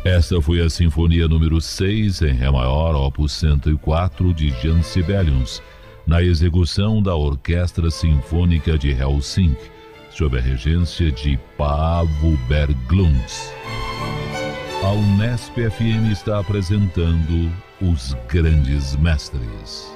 Esta foi a Sinfonia número 6 em Ré maior, opus 104 de Jan Sibelius, na execução da Orquestra Sinfônica de Helsinki, sob a regência de Paavo Berglunds. A Unesp FM está apresentando Os Grandes Mestres.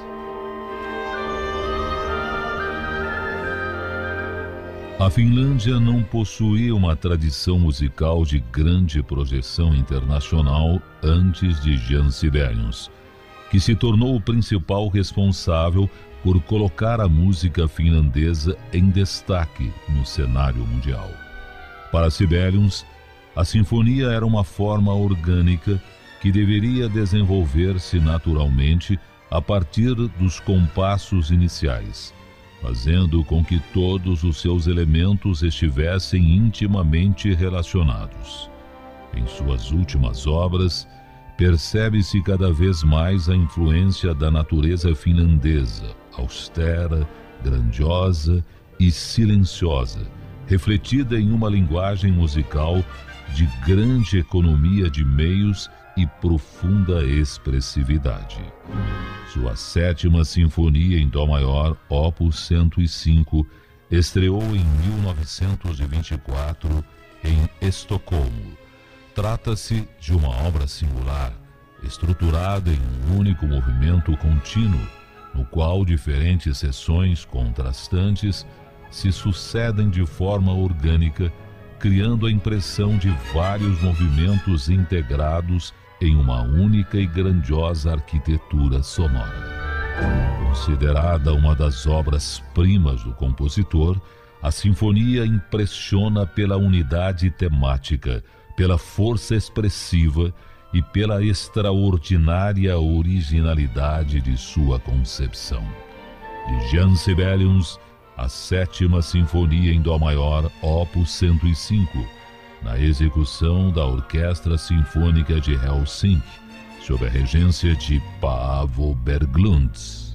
A Finlândia não possuía uma tradição musical de grande projeção internacional antes de Jan Sibelius, que se tornou o principal responsável por colocar a música finlandesa em destaque no cenário mundial. Para Sibelius, a sinfonia era uma forma orgânica que deveria desenvolver-se naturalmente a partir dos compassos iniciais, fazendo com que todos os seus elementos estivessem intimamente relacionados. Em suas últimas obras, percebe-se cada vez mais a influência da natureza finlandesa, austera, grandiosa e silenciosa, refletida em uma linguagem musical de grande economia de meios e profunda expressividade. Sua 7ª Sinfonia em Dó maior, opus 105, estreou em 1924 em Estocolmo. Trata-se de uma obra singular, estruturada em um único movimento contínuo, no qual diferentes seções contrastantes se sucedem de forma orgânica, criando a impressão de vários movimentos integrados em uma única e grandiosa arquitetura sonora. Considerada uma das obras-primas do compositor, a sinfonia impressiona pela unidade temática, pela força expressiva e pela extraordinária originalidade de sua concepção. De Jan Sibelius, a 7ª Sinfonia em Dó maior, opus 105, na execução da Orquestra Sinfônica de Helsinki, sob a regência de Paavo Berglunds.